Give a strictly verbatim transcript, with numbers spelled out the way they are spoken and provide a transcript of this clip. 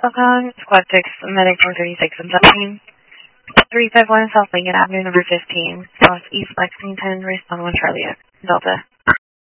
Falcon, Squad six, Medic four thirty-six and seventeen. three five one South Lincoln Avenue, number fifteen, Southeast Lexington, respond one Charlie Delta.